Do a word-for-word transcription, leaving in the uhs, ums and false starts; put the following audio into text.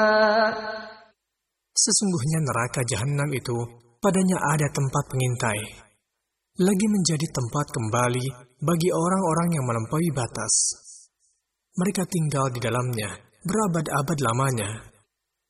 Sesungguhnya neraka jahanam itu padanya ada tempat pengintai, lagi menjadi tempat kembali bagi orang-orang yang melampaui batas. Mereka tinggal di dalamnya berabad-abad lamanya.